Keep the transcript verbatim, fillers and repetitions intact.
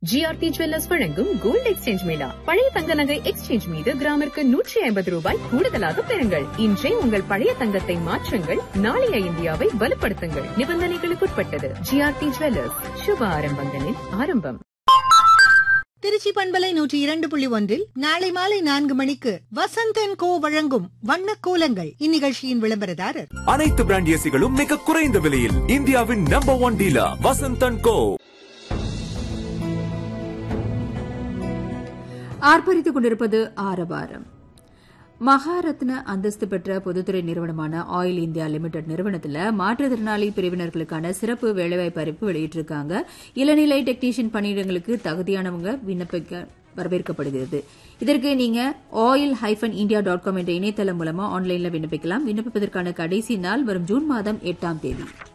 GRT jewellers வழங்கும் gold exchange Mela. பழைய தங்க நகை எக்ஸ்சேஞ்ச் மீது கிராமிற்கு நூற்றி ஐம்பது ரூபாய் கூடுதலாக பெறுங்கள். இன்றே உங்கள் பழைய தங்கத்தை மாற்றுங்கள். நாளைய இந்தியாவை வலுப்படுத்துங்கள். நிபந்தனைகளுக்குட்பட்டது. ஜிஆர்டி ஜுவல்லர்ஸ், சுப ஆரம்பங்களின் ஆரம்பம். திருச்சி பண்பலை நூற்றி இரண்டு புள்ளி ஒன்றில் நாளை மாலை நான்கு மணிக்கு வசந்தன் கோ வழங்கும் வண்ண கோலங்கள். இந்நிகழ்ச்சியின் விளம்பரதாரர் அனைத்து பிராண்ட் ஏசிகளும் மிக குறைந்த விலையில் இந்தியாவின் நம்பர் ஒன் டீலர் வசந்தன் கோ. ஆர்ப்பரித்துக் கொண்டிருப்பது ஆரவாரம். மகாரத்ன அந்தஸ்து பெற்ற பொதுத்துறை நிறுவனமான ஆயில் இந்தியா லிமிடெட் நிறுவனத்தில் மாற்றுத்திறனாளி பிரிவினர்களுக்கான சிறப்பு வேலைவாய்ப்பு அறிவிப்பு வெளியிட்டிருக்காங்க. இளநிலை டெக்னீஷியன் பணியிடங்களுக்கு தகுதியானவங்க விண்ணப்பிக்க வரவேற்கப்படுகிறது. இதற்கு நீங்க oil hyphen India dot com என்ற இணையதளம் மூலமா ஆன்லைன்ல விண்ணப்பிக்கலாம். விண்ணப்பிப்பதற்கான கடைசி நாள் வரும் ஜூன் மாதம் எட்டாம் தேதி.